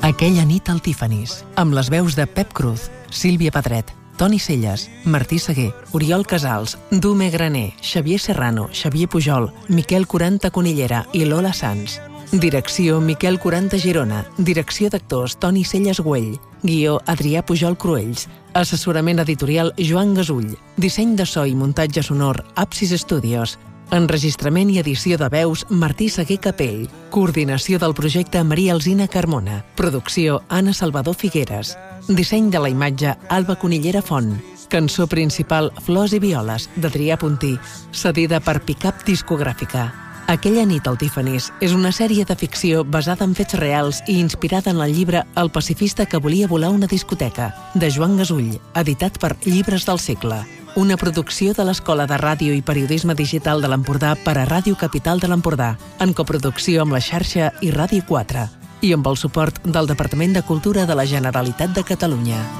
Aquella nit al Tiffany's, amb les veus de Pep Cruz, Sílvia Pedret, Toni Celles, Martí Seguer, Oriol Casals, Dume Graner, Xavier Serrano, Xavier Pujol, Miquel Quaranta Conillera i Lola Sanz. Direcció Miquel Quaranta Girona. Direcció d'actors Toni Celles Güell. Guió Adrià Pujol Cruells. Assessorament editorial Joan Gasull. Disseny de so i muntatge sonor Apsis Studios. Enregistrament i edició de veus Martí Seguer Capell. Coordinació del projecte Maria Alsina Carmona. Producció Anna Salvador Figueres. Disseny de la imatge Alba Conillera Font. Cançó principal Flors i Violes d'Adrià Puntí, cedida per Pickup Discogràfica. Aquella nit al Tiffany's és una sèrie de ficció basada en fets reals i inspirada en el llibre El pacifista que volia volar una discoteca, de Joan Gasull, editat per Llibres del Segle. Una producció de l'Escola de Ràdio i Periodisme Digital de l'Empordà per a Ràdio Capital de l'Empordà, en coproducció amb la xarxa i Ràdio 4, i amb el suport del Departament de Cultura de la Generalitat de Catalunya.